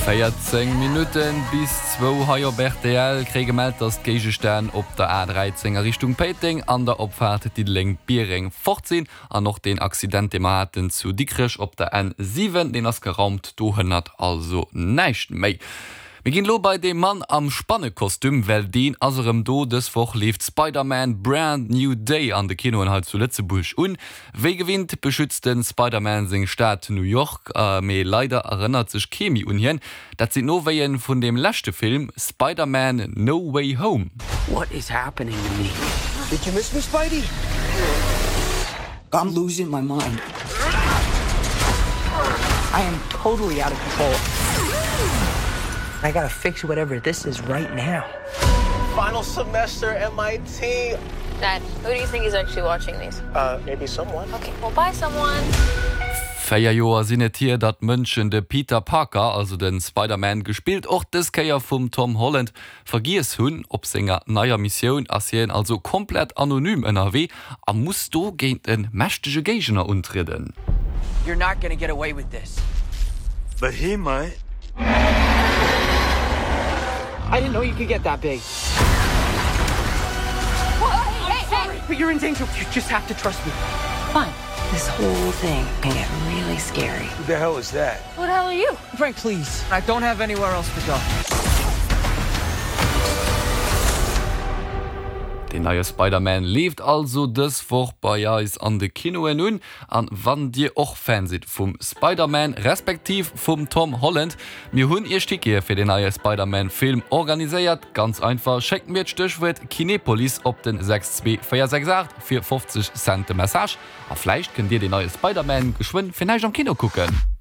14 Minuten bis 2 Haier BRTL kriege meldt das Gegestern op der A13er Richtung Peting an der Opfahrt die Leng Biering fortziehen an noch den Accidentematen zu Dickrich op der N7 den as geraumt dohennert also neicht méi. Wir gehen lo bei dem Mann am Spannekostüm, weil den aserem Todeswoch lebt Spider-Man Brand New Day an der Kinoinhalt zu Lützeburg und wer gewinnt beschützt den Spider-Man sing Stadt New York me leider erinnert sich Chemi und hin dat sie Noveien von dem letzte Film Spider-Man No Way Home. What is happening to me? Did you miss me, Spidey? I'm losing my mind. I am totally out of control. I gotta fix whatever this is right now. Final semester MIT. Dad, who do you think is actually watching these? Maybe someone. Okay, well, bye someone. 4 Joer sinnet hier dat Mënschen de Peter Parker, also den Spider-Man gespielt och des Keier vum Tom Holland vergies hunn op senger naier Mission asien also komplett anonym NRW am muss do géint en mächtege Gegner untriden. You're not gonna get away with this. But he might. I didn't know you could get that big. Hey! But you're in danger. You just have to trust me. Fine. This whole thing can get really scary. Who the hell is that? Who the hell are you? Frank, please. I don't have anywhere else to go. Den neue Spider-Man lebt also des Woch bei Jais an de Kinoen nun an wann dir och Fan seht vom Spider-Man respektiv vom Tom Holland. Mir hunn ihr Stücke für den neue Spider-Man-Film organisiert. Ganz einfach checken wir Stichwort Kinepolis op den 62468 für 50 Cent Message. Aber vielleicht könnt ihr den neue Spider-Man geschwind für am Kino gucken.